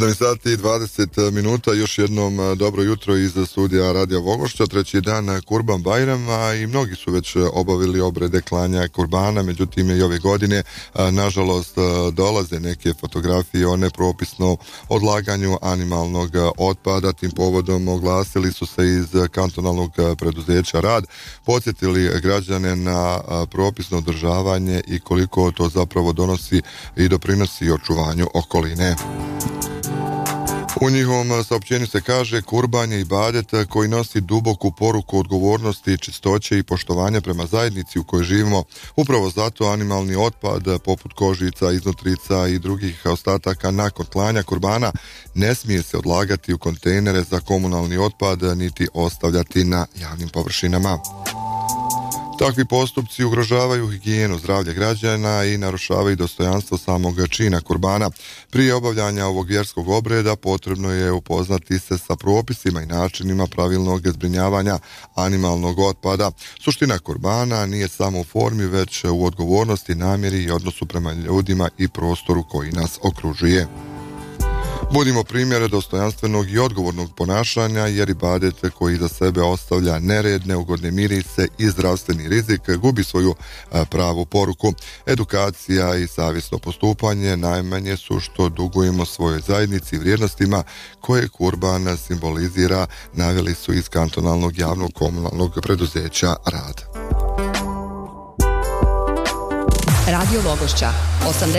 7 sati i 20 minuta, još jednom dobro jutro iz studija Radija Vogošća. Treći dan Kurban Bajrama i mnogi su već obavili obrede klanja kurbana, međutim i ove godine nažalost dolaze neke fotografije o nepropisnom odlaganju animalnog otpada. Tim povodom oglasili su se iz kantonalnog preduzeća Rad, podsjetili građane na propisno održavanje i koliko to zapravo donosi i doprinosi očuvanju okoline. U njihovom saopćenju se kaže: kurban je ibadet koji nosi duboku poruku odgovornosti, čistoće i poštovanja prema zajednici u kojoj živimo. Upravo zato animalni otpad poput kožica, iznutrica i drugih ostataka nakon klanja kurbana ne smije se odlagati u kontejnere za komunalni otpad niti ostavljati na javnim površinama. Takvi postupci ugrožavaju higijenu, zdravlje građana i narušavaju dostojanstvo samog čina kurbana. Prije obavljanja ovog vjerskog obreda potrebno je upoznati se sa propisima i načinima pravilnog zbrinjavanja animalnog otpada. Suština kurbana nije samo u formi, već u odgovornosti, namjeri i odnosu prema ljudima i prostoru koji nas okružuje. Budimo primjer dostojanstvenog i odgovornog ponašanja, jer ibadet koji za sebe ostavlja nered, neugodne mirise i zdravstveni rizik gubi svoju pravu poruku. Edukacija i savjesno postupanje najmanje su što dugujemo svojoj zajednici i vrijednostima koje kurban simbolizira, naveli su iz kantonalnog javnog komunalnog preduzeća Rad. Radio Vogošća 80